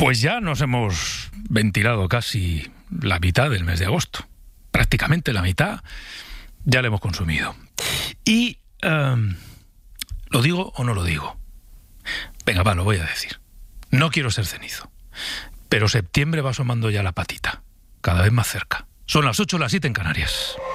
Pues ya nos hemos ventilado casi la mitad del mes de agosto. Prácticamente la mitad ya la hemos consumido. Y, ¿lo digo o no lo digo? Venga, va, lo voy a decir. No quiero ser cenizo, pero septiembre va asomando ya la patita, cada vez más cerca. Son las 8, las 7 en Canarias.